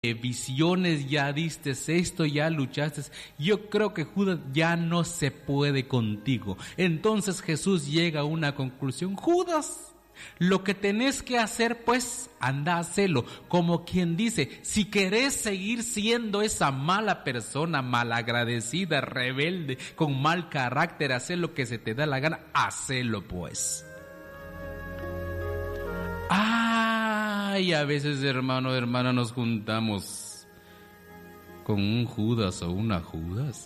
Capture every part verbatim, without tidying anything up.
visiones, ya diste esto, ya luchaste. Yo creo que Judas ya no se puede contigo. Entonces Jesús llega a una conclusión: Judas, lo que tenés que hacer, pues, anda a hacerlo. Como quien dice, si querés seguir siendo esa mala persona, malagradecida, rebelde, con mal carácter, hacer lo que se te da la gana, hacelo pues. Ay, a veces, hermano, hermana, nos juntamos con un Judas o una Judas.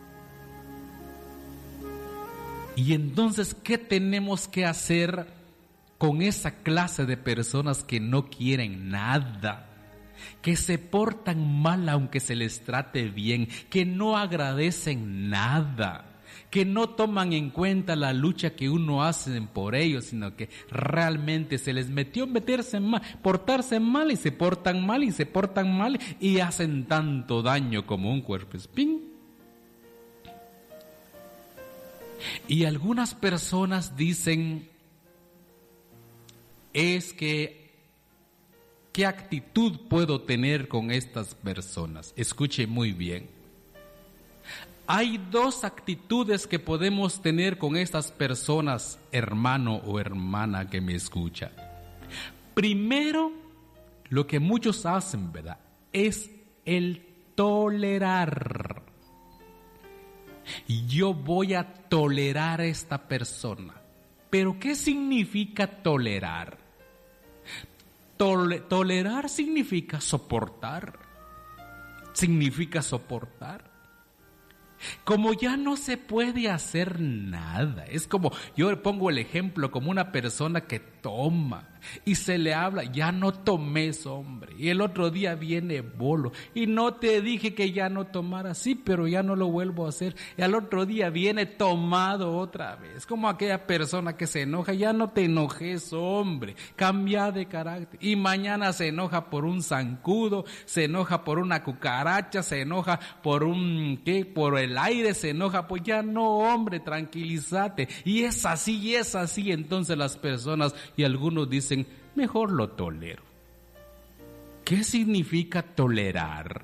Y entonces, ¿qué tenemos que hacer con esa clase de personas que no quieren nada, que se portan mal aunque se les trate bien, que no agradecen nada, que no toman en cuenta la lucha que uno hace por ellos, sino que realmente se les metió meterse mal, portarse mal y se portan mal y se portan mal y hacen tanto daño como un cuerpoespín? Y algunas personas dicen, es que, ¿qué actitud puedo tener con estas personas? Escuche muy bien. Hay dos actitudes que podemos tener con estas personas, hermano o hermana que me escucha. Primero, lo que muchos hacen, ¿verdad?, es el tolerar. Yo voy a tolerar a esta persona. ¿Pero qué significa tolerar? Tole- tolerar significa soportar. Significa soportar. Como ya no se puede hacer nada, es como, yo pongo el ejemplo, como una persona que toma y se le habla, ya no tomes, hombre, y el otro día viene bolo, y no te dije que ya no tomara, sí, pero ya no lo vuelvo a hacer, y al otro día viene tomado otra vez, como aquella persona que se enoja, ya no te enojes, hombre, cambia de carácter, y mañana se enoja por un zancudo, se enoja por una cucaracha, se enoja por un, ¿qué?, por el aire, se enoja, pues ya no, hombre, tranquilízate, y es así, y es así. Entonces las personas y algunos dicen, mejor lo tolero. ¿Qué significa tolerar?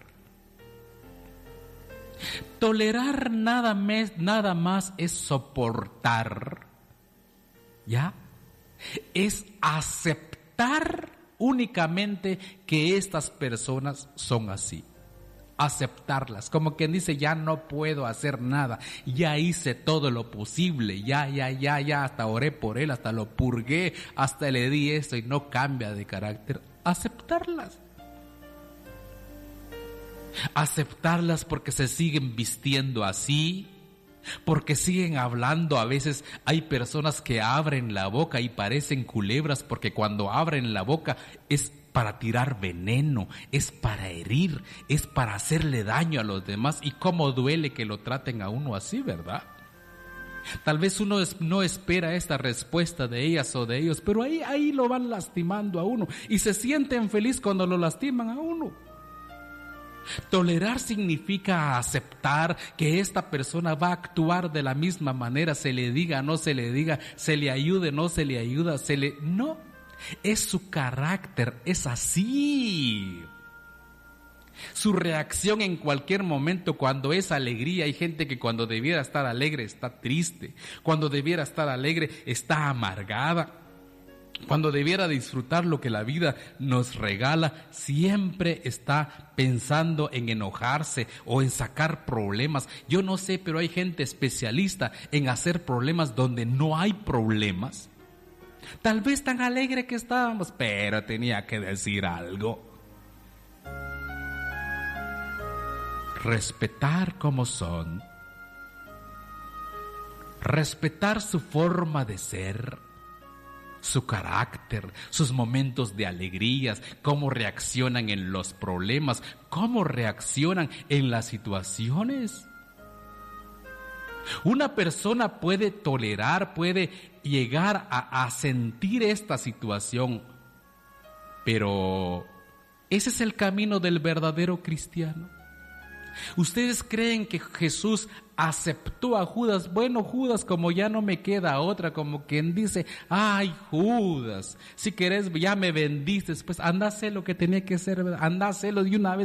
Tolerar nada más, nada más es soportar, ¿ya? Es aceptar únicamente que estas personas son así. Aceptarlas, como quien dice, ya no puedo hacer nada, ya hice todo lo posible, ya, ya, ya, ya, hasta oré por él, hasta lo purgué, hasta le di esto y no cambia de carácter. Aceptarlas. Aceptarlas porque se siguen vistiendo así, porque siguen hablando. A veces hay personas que abren la boca y parecen culebras, porque cuando abren la boca es para tirar veneno, es para herir, es para hacerle daño a los demás. Y cómo duele que lo traten a uno así, ¿verdad? Tal vez uno es, no espera esta respuesta de ellas o de ellos, pero ahí, ahí lo van lastimando a uno y se sienten felices cuando lo lastiman a uno. Tolerar significa aceptar que esta persona va a actuar de la misma manera, se le diga, no se le diga, se le ayude, no se le ayuda, se le... No, es su carácter, es así. Su reacción en cualquier momento, cuando es alegría, hay gente que cuando debiera estar alegre está triste, cuando debiera estar alegre está amargada, cuando debiera disfrutar lo que la vida nos regala, siempre está pensando en enojarse o en sacar problemas. Yo no sé, pero hay gente especialista en hacer problemas donde no hay problemas. Tal vez tan alegre que estábamos, pero tenía que decir algo. Respetar como son, respetar su forma de ser, su carácter, sus momentos de alegrías, cómo reaccionan en los problemas, cómo reaccionan en las situaciones. Una persona puede tolerar, puede llegar a, a sentir esta situación, pero ¿ese es el camino del verdadero cristiano? ¿Ustedes creen que Jesús aceptó a Judas? Bueno, Judas, como ya no me queda otra, como quien dice, ay, Judas, si querés ya me vendiste, pues anda a hacer lo que tenía que hacer, anda a hacerlo de una vez.